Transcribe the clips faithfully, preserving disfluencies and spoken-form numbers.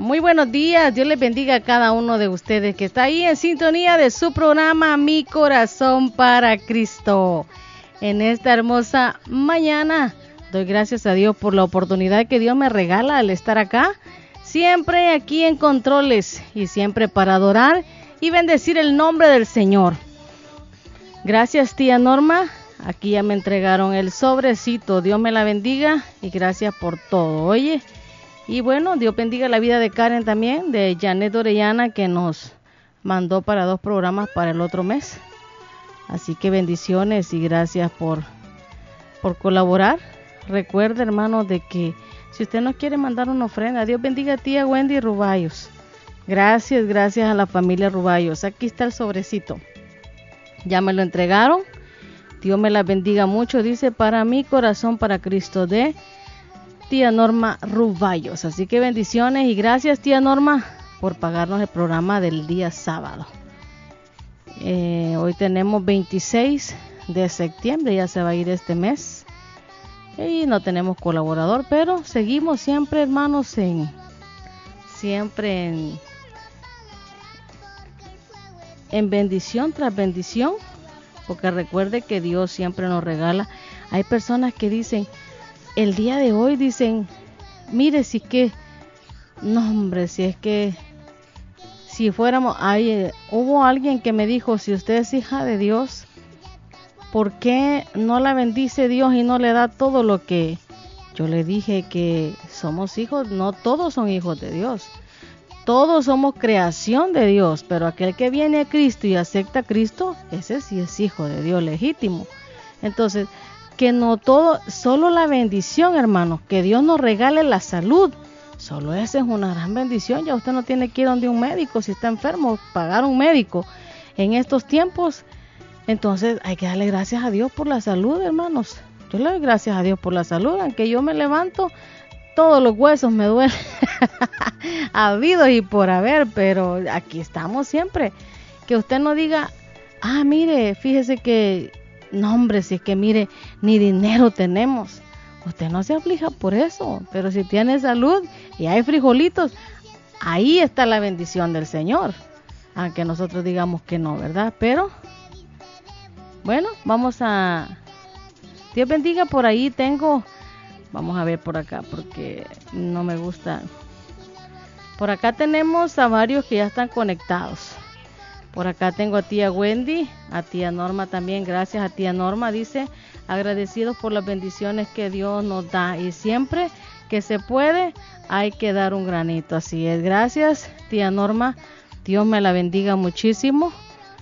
Muy buenos días, Dios les bendiga a cada uno de ustedes que está ahí en sintonía de su programa Mi Corazón para Cristo. En esta hermosa mañana doy gracias a Dios por la oportunidad que Dios me regala al estar acá, siempre aquí en controles y siempre para adorar y bendecir el nombre del Señor. Gracias, tía Norma, aquí ya me entregaron el sobrecito, Dios me la bendiga y gracias por todo, oye. Y bueno, Dios bendiga la vida de Karen también, de Janet Orellana, que nos mandó para dos programas para el otro mes. Así que bendiciones y gracias por, por colaborar. Recuerde, hermanos, de que si usted nos quiere mandar una ofrenda, Dios bendiga a tía Wendy Rubayos. Gracias, gracias a la familia Rubayos. Aquí está el sobrecito. Ya me lo entregaron. Dios me la bendiga mucho. Dice, para mi corazón, para Cristo, de tía Norma Rubayos. Así que bendiciones y gracias, tía Norma, por pagarnos el programa del día sábado. Eh, hoy tenemos veintiséis de septiembre, ya se va a ir este mes. Y no tenemos colaborador, pero seguimos siempre, hermanos, en siempre en, en bendición tras bendición, porque recuerde que Dios siempre nos regala. Hay personas que dicen, el día de hoy dicen, mire, si es que, no hombre, si es que, si fuéramos, hay, hubo alguien que me dijo, si usted es hija de Dios, ¿por qué no la bendice Dios y no le da todo lo que? Yo le dije que somos hijos, no todos son hijos de Dios, todos somos creación de Dios, pero aquel que viene a Cristo y acepta a Cristo, ese sí es hijo de Dios legítimo. Entonces, que no todo, solo la bendición, hermanos, que Dios nos regale la salud, solo esa es una gran bendición. Ya usted no tiene que ir donde un médico, si está enfermo, pagar un médico en estos tiempos. Entonces hay que darle gracias a Dios por la salud, hermanos. Yo le doy gracias a Dios por la salud, aunque yo me levanto, todos los huesos me duelen, habidos y por haber, pero aquí estamos siempre. Que usted no diga, ah, mire, fíjese que, no hombre, si es que mire, ni dinero tenemos. Usted no se aflija por eso, pero si tiene salud y hay frijolitos, ahí está la bendición del Señor. Aunque nosotros digamos que no, ¿verdad? Pero, bueno, vamos a... Dios bendiga, por ahí tengo... Vamos a ver por acá, porque no me gusta. Por acá tenemos a varios que ya están conectados. Por acá tengo a tía Wendy, a tía Norma también, gracias a tía Norma, dice, agradecidos por las bendiciones que Dios nos da y siempre que se puede hay que dar un granito, así es, gracias tía Norma, Dios me la bendiga muchísimo.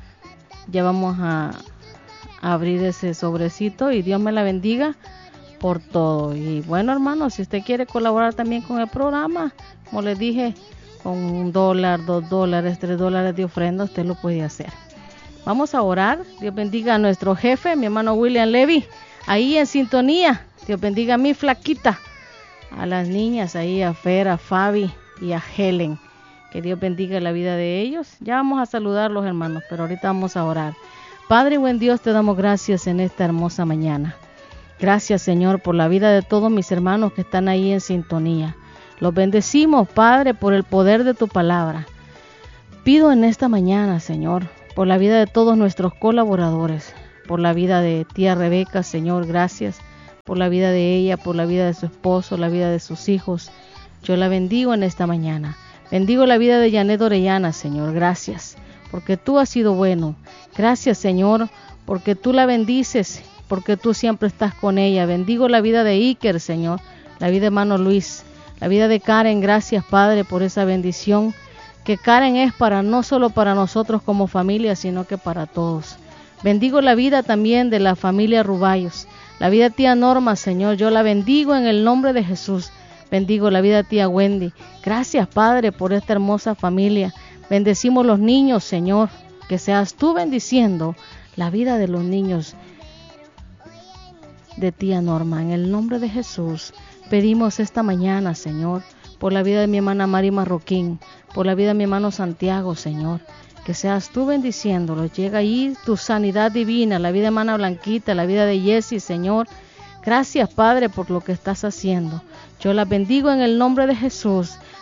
Ya vamos a, a abrir ese sobrecito y Dios me la bendiga por todo. Y bueno, hermanos, si usted quiere colaborar también con el programa, como les dije, con un dólar, dos dólares, tres dólares de ofrenda, usted lo puede hacer. Vamos a orar. Dios bendiga a nuestro jefe, mi hermano William Levy, ahí en sintonía. Dios bendiga a mi flaquita, a las niñas ahí, a Fer, a Fabi y a Helen. Que Dios bendiga la vida de ellos. Ya vamos a saludarlos, hermanos, pero ahorita vamos a orar. Padre, buen Dios, te damos gracias en esta hermosa mañana. Gracias, Señor, por la vida de todos mis hermanos que están ahí en sintonía. Los bendecimos, Padre, por el poder de tu palabra. Pido en esta mañana, Señor, por la vida de todos nuestros colaboradores, por la vida de tía Rebeca, Señor, gracias, por la vida de ella, por la vida de su esposo, la vida de sus hijos. Yo la bendigo en esta mañana. Bendigo la vida de Janet Orellana, Señor, gracias, porque tú has sido bueno. Gracias, Señor, porque tú la bendices, porque tú siempre estás con ella. Bendigo la vida de Iker, Señor, la vida de hermano Luis. La vida de Karen, gracias Padre por esa bendición, que Karen es para no solo para nosotros como familia, sino que para todos. Bendigo la vida también de la familia Rubayos, la vida de tía Norma, Señor, yo la bendigo en el nombre de Jesús. Bendigo la vida de tía Wendy. Gracias Padre por esta hermosa familia. Bendecimos los niños, Señor, que seas tú bendiciendo la vida de los niños de tía Norma, en el nombre de Jesús. Pedimos esta mañana, Señor, por la vida de mi hermana Mari Marroquín, por la vida de mi hermano Santiago, Señor, que seas tú bendiciéndolo. Llega ahí tu sanidad divina, la vida de hermana Blanquita, la vida de Jessie, Señor. Gracias, Padre, por lo que estás haciendo. Yo la bendigo en el nombre de Jesús.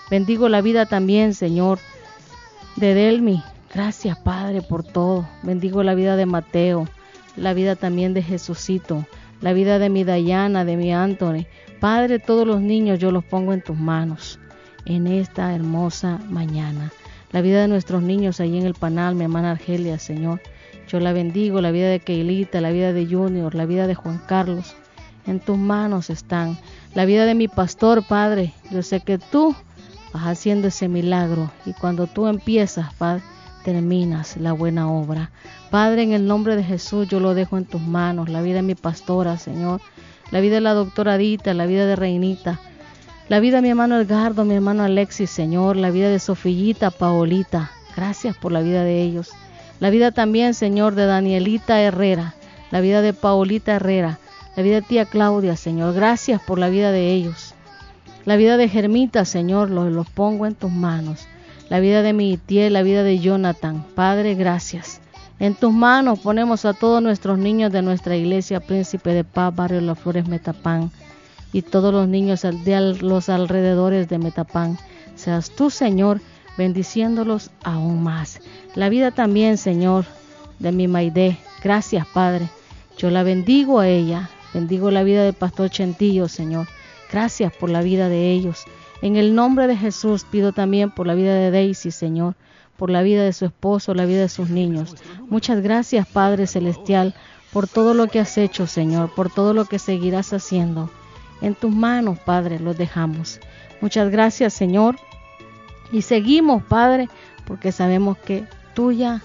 Bendigo la vida también, Señor, de Delmi. Gracias, Padre, por todo. Bendigo la vida de Mateo, la vida también de Jesucito, la vida de mi Dayana, de mi Anthony. Padre, todos los niños yo los pongo en tus manos en esta hermosa mañana. La vida de nuestros niños ahí en el panal, mi hermana Argelia, Señor. Yo la bendigo, la vida de Keilita, la vida de Junior, la vida de Juan Carlos. En tus manos están. La vida de mi pastor, Padre. Yo sé que tú vas haciendo ese milagro. Y cuando tú empiezas, Padre, terminas la buena obra. Padre, en el nombre de Jesús, yo lo dejo en tus manos. La vida de mi pastora, Señor. La vida de la doctora Dita, la vida de Reinita. La vida de mi hermano Edgardo, mi hermano Alexis, Señor. La vida de Sofillita, Paolita. Gracias por la vida de ellos. La vida también, Señor, de Danielita Herrera. La vida de Paolita Herrera. La vida de tía Claudia, Señor. Gracias por la vida de ellos. La vida de Germita, Señor, los, los pongo en tus manos. La vida de mi tía, la vida de Jonathan. Padre, gracias. En tus manos ponemos a todos nuestros niños de nuestra iglesia Príncipe de Paz, Barrio Las Flores, Metapán. Y todos los niños de los alrededores de Metapán. Seas tú, Señor, bendiciéndolos aún más. La vida también, Señor, de mi Maide. Gracias, Padre. Yo la bendigo a ella. Bendigo la vida del pastor Chentillo, Señor. Gracias por la vida de ellos. En el nombre de Jesús pido también por la vida de Daisy, Señor, por la vida de su esposo, la vida de sus niños. Muchas gracias, Padre Celestial, por todo lo que has hecho, Señor, por todo lo que seguirás haciendo. En tus manos, Padre, los dejamos. Muchas gracias, Señor. Y seguimos, Padre, porque sabemos que tuya,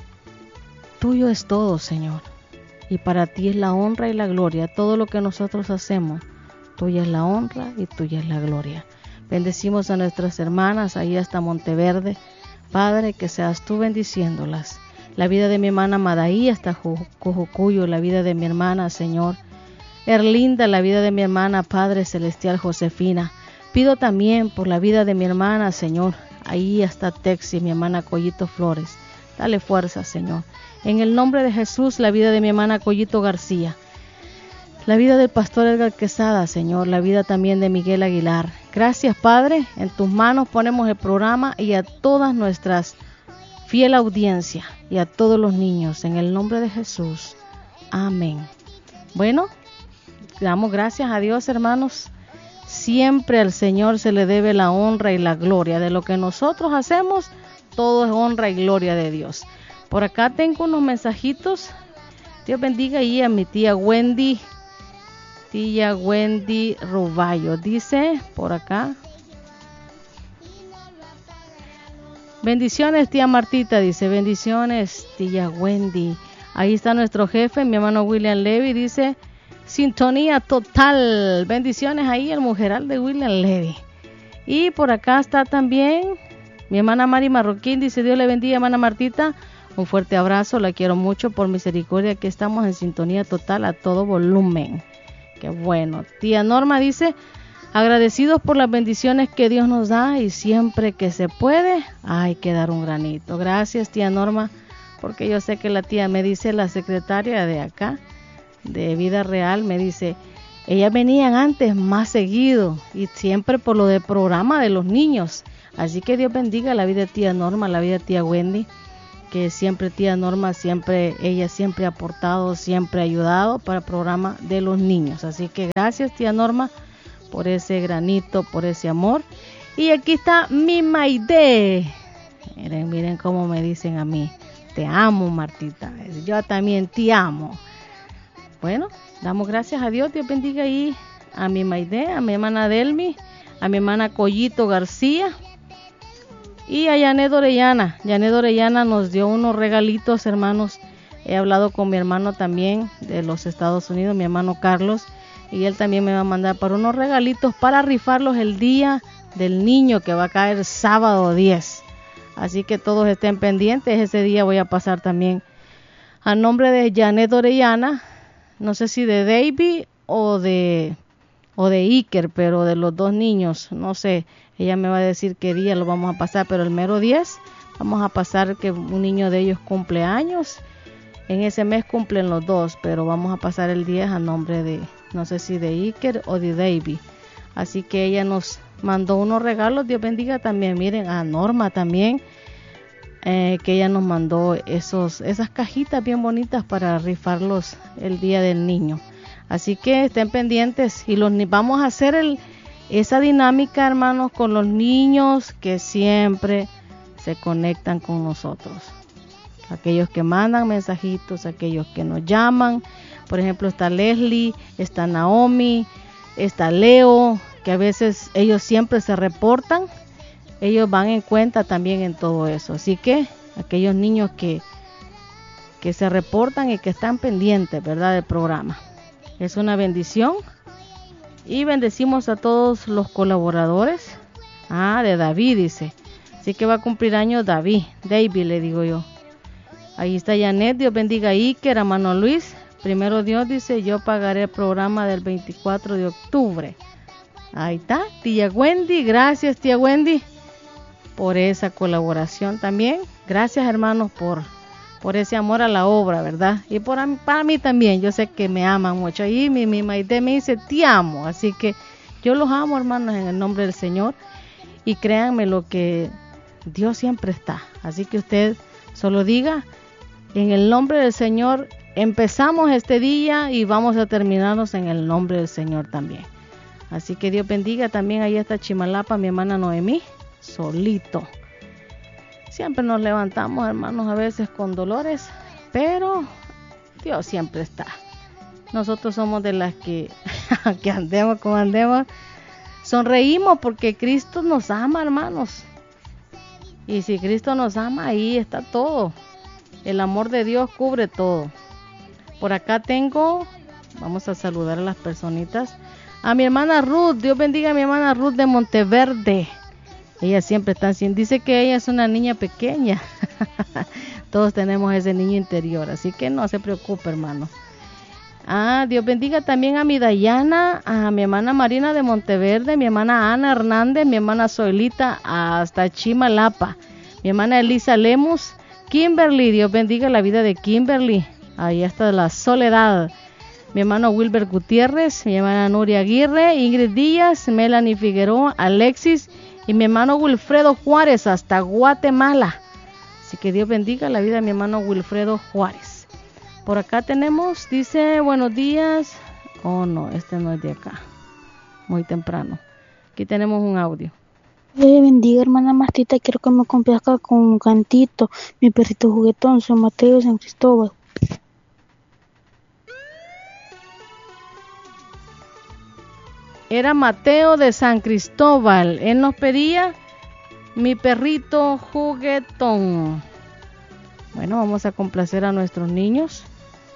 tuyo es todo, Señor. Y para ti es la honra y la gloria. Todo lo que nosotros hacemos, tuya es la honra y tuya es la gloria. Bendecimos a nuestras hermanas ahí hasta Monteverde. Padre, que seas tú bendiciéndolas. La vida de mi hermana Madaí hasta Cojucuyo, la vida de mi hermana, Señor Erlinda, la vida de mi hermana, Padre Celestial, Josefina. Pido también por la vida de mi hermana, Señor, ahí hasta Texi, mi hermana Collito Flores. Dale fuerza, Señor. En el nombre de Jesús, la vida de mi hermana Collito García. La vida del pastor Edgar Quesada, Señor. La vida también de Miguel Aguilar. Gracias, Padre. En tus manos ponemos el programa y a todas nuestras fiel audiencia y a todos los niños. En el nombre de Jesús. Amén. Bueno, damos gracias a Dios, hermanos. Siempre al Señor se le debe la honra y la gloria. De lo que nosotros hacemos, todo es honra y gloria de Dios. Por acá tengo unos mensajitos. Dios bendiga ahí a mi tía Wendy. Tía Wendy Ruballo. Dice por acá. Bendiciones, tía Martita. Dice, bendiciones, tía Wendy. Ahí está nuestro jefe, mi hermano William Levy. Dice, sintonía total. Bendiciones ahí, el mujeral de William Levy. Y por acá está también mi hermana Mari Marroquín. Dice, Dios le bendiga, hermana Martita. Un fuerte abrazo, la quiero mucho, por misericordia que estamos en sintonía total a todo volumen. Qué bueno. Tía Norma dice, agradecidos por las bendiciones que Dios nos da y siempre que se puede hay que dar un granito. Gracias, tía Norma, porque yo sé que la tía, me dice la secretaria de acá, de Vida Real, me dice, ellas venían antes más seguido y siempre por lo del programa de los niños. Así que Dios bendiga la vida de tía Norma, la vida de tía Wendy, que siempre tía Norma, siempre ella siempre ha aportado, siempre ha ayudado para el programa de los niños. Así que gracias, tía Norma, por ese granito, por ese amor. Y aquí está mi Maide. Miren, miren cómo me dicen a mí. Te amo, Martita. Yo también te amo. Bueno, damos gracias a Dios. Dios bendiga ahí a mi Maide, a mi hermana Delmi, a mi hermana Collito García. Y a Yanet Orellana. Yanet Orellana nos dio unos regalitos, hermanos. He hablado con mi hermano también de los Estados Unidos, mi hermano Carlos. Y él también me va a mandar para unos regalitos para rifarlos el día del niño, que va a caer sábado diez. Así que todos estén pendientes. Ese día voy a pasar también a nombre de Yanet Orellana. No sé si de David o de, o de Iker, pero de los dos niños. No sé. Ella me va a decir qué día lo vamos a pasar, pero el mero diez vamos a pasar que un niño de ellos cumple años. En ese mes cumplen los dos, pero vamos a pasar el diez a nombre de, no sé si de Iker o de David. Así que ella nos mandó unos regalos, Dios bendiga también, miren, a Norma también, eh, que ella nos mandó esos, esas cajitas bien bonitas para rifarlos el día del niño. Así que estén pendientes y los vamos a hacer el, esa dinámica, hermanos, con los niños que siempre se conectan con nosotros. Aquellos que mandan mensajitos, aquellos que nos llaman. Por ejemplo, está Leslie, está Naomi, está Leo, que a veces ellos siempre se reportan. Ellos van en cuenta también en todo eso. Así que aquellos niños que, que se reportan y que están pendientes, ¿verdad?, del programa. Es una bendición. Y bendecimos a todos los colaboradores. Ah, de David, dice. Así que va a cumplir años David. David, le digo yo. Ahí está Janet, Dios bendiga a Iker, a Manuel Luis. Primero Dios, dice, yo pagaré el programa del veinticuatro de octubre. Ahí está, tía Wendy, gracias tía Wendy por esa colaboración también. Gracias, hermanos, por, por ese amor a la obra, ¿verdad? Y por, para mí también, yo sé que me aman mucho. Y mi, mi Maite me dice, te amo. Así que yo los amo, hermanos, en el nombre del Señor. Y créanme lo que Dios siempre está. Así que usted solo diga, en el nombre del Señor empezamos este día y vamos a terminarnos en el nombre del Señor también. Así que Dios bendiga. También ahí está Chimalapa, mi hermana Noemí, solito. Siempre nos levantamos, hermanos, a veces con dolores, pero Dios siempre está. Nosotros somos de las que, que andemos como andemos, sonreímos porque Cristo nos ama, hermanos. Y si Cristo nos ama, ahí está todo. El amor de Dios cubre todo. Por acá tengo, vamos a saludar a las personitas. A mi hermana Ruth, Dios bendiga a mi hermana Ruth de Monteverde. Ella siempre está así, dice que ella es una niña pequeña. Todos tenemos ese niño interior, así que no se preocupe, hermano. Ah, Dios bendiga también a mi Dayana, a mi hermana Marina de Monteverde, mi hermana Ana Hernández, mi hermana Zoilita hasta Chimalapa, mi hermana Elisa Lemus, Kimberly, Dios bendiga la vida de Kimberly, ahí está la Soledad, mi hermano Wilber Gutiérrez, mi hermana Nuria Aguirre, Ingrid Díaz, Melanie Figueroa, Alexis y mi hermano Wilfredo Juárez hasta Guatemala. Así que Dios bendiga la vida de mi hermano Wilfredo Juárez. Por acá tenemos, dice, buenos días. Oh no, este no es de acá, muy temprano. Aquí tenemos un audio. Dios bendiga, hermana Martita, quiero que me complazca con un cantito, mi perrito juguetón, San Mateo, San Cristóbal. Era Mateo de San Cristóbal, él nos pedía mi perrito juguetón. Bueno, vamos a complacer a nuestros niños,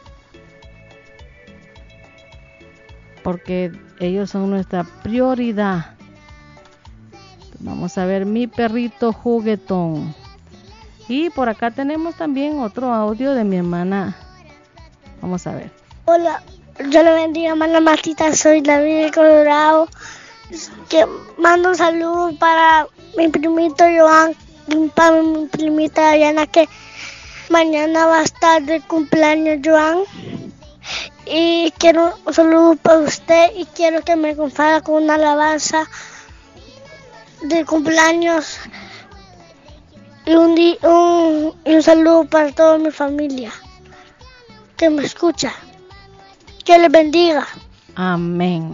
porque ellos son nuestra prioridad. Vamos a ver mi perrito juguetón. Y por acá tenemos también otro audio de mi hermana. Vamos a ver. Hola, yo le bendiga, hermana Martita, soy David de Colorado. Que mando un saludo para mi primito Joan y para mi primita Diana, que mañana va a estar de cumpleaños Joan. Y quiero un saludo para usted y quiero que me comparta con una alabanza de cumpleaños y un, di- un, y un saludo para toda mi familia que me escucha. Que les bendiga. Amén.